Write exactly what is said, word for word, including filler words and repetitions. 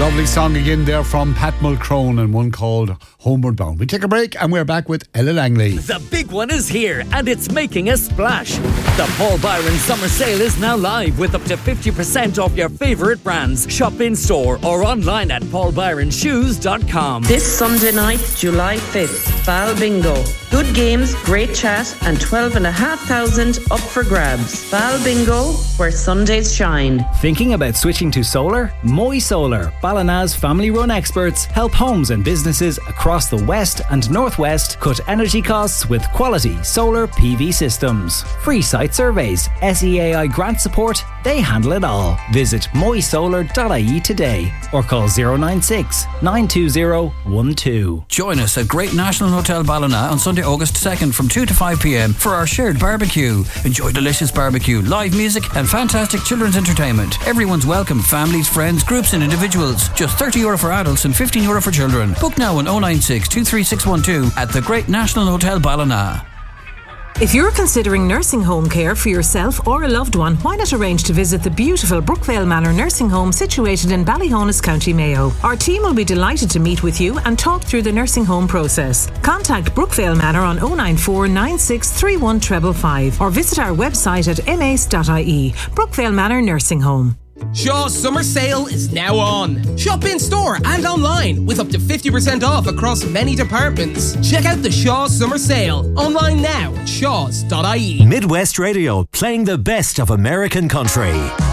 Lovely song again there from Pat Mulcrone and one called Homeward Bound. We take a break and we're back with Ella Langley. The big one is here and it's making a splash. The Paul Byron Summer Sale is now live with up to fifty percent off your favourite brands. Shop in store or online at paul byron shoes dot com. This Sunday night, July fifth, Bal Bingo. Good games, great chat and twelve and a half thousand up for grabs. Bal Bingo, where Sundays shine. Thinking about switching to solar? Moy Solar, Ballina's family-run experts, help homes and businesses across the west and northwest cut energy costs with quality solar P V systems. Free site surveys, S E A I grant support, they handle it all. Visit moy solar dot I E today or call zero nine six, nine two zero, one two. Join us at Great National Hotel Ballina on Sunday, August second from two to five p.m. for our shared barbecue. Enjoy delicious barbecue, live music and fantastic children's entertainment. Everyone's welcome, families, friends, groups and individuals. Just thirty euro for adults and fifteen euro for children. Book now on oh nine six, two three six one two at the Great National Hotel Ballina. If you're considering nursing home care for yourself or a loved one, why not arrange to visit the beautiful Brookvale Manor Nursing Home situated in Ballyhonus, County Mayo. Our team will be delighted to meet with you and talk through the nursing home process. Contact Brookvale Manor on oh nine four, nine six three one five five five or visit our website at m a c e dot I E. Brookvale Manor Nursing Home. Shaw's summer sale is now on. Shop in store and online with up to fifty percent off across many departments. Check out the Shaw's summer sale online now at shaws dot I E. Midwest Radio, playing the best of American country.